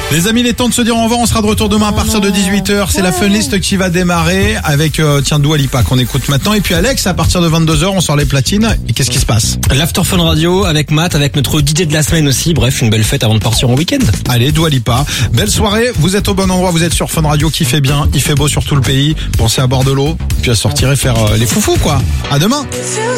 Les amis, il est temps de se dire au revoir. On sera de retour demain à partir de 18h. C'est la Funlist qui va démarrer avec Dua Lipa qu'on écoute maintenant. Et puis Alex, à partir de 22h, on sort les platines. Et qu'est-ce qui se passe? L'After Fun Radio avec Matt, avec notre DJ de la semaine aussi. Bref, une belle fête avant de partir en week-end. Allez, Dua Lipa. Belle soirée. Vous êtes au bon endroit. Vous êtes sur Fun Radio qui fait bien. Il fait beau sur tout le pays. Pensez à boire de l'eau. Puis à sortir et faire les foufous, quoi. À demain.